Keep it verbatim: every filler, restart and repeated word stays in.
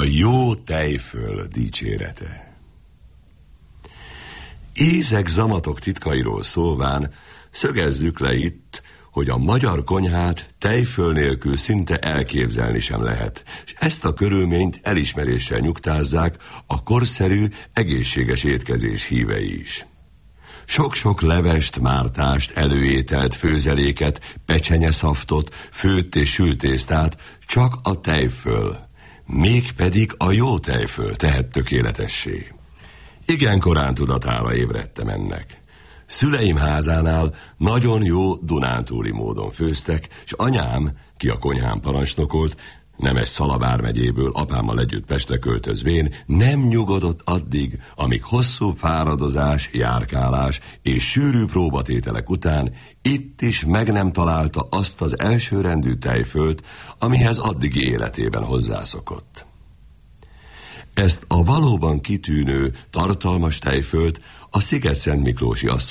jó tejföl dicsérete. Ízek, zamatok titkairól szólván szögezzük le itt, hogy a magyar konyhát tejföl nélkül szinte elképzelni sem lehet, és ezt a körülményt elismeréssel nyugtázzák a korszerű, egészséges étkezés hívei is. Sok-sok levest, mártást, előételt, főzeléket, pecsenyeszaftot, főtt és sült tésztát csak a tejföl, mégpedig a jó tejföl tehet tökéletessé. Igen korán tudatára ébredtem ennek. Szüleim házánál nagyon jó dunántúli módon főztek, és anyám, ki a konyhán parancsnokolt, nemes Szalabár megyéből apámmal együtt Pestre költözvén, nem nyugodott addig, amíg hosszú fáradozás, járkálás és sűrű próbatételek után itt is meg nem találta azt az elsőrendű tejfölt, amihez addigi életében hozzászokott. Ezt a valóban kitűnő, tartalmas tejfölt a Sziget-Szentmiklósi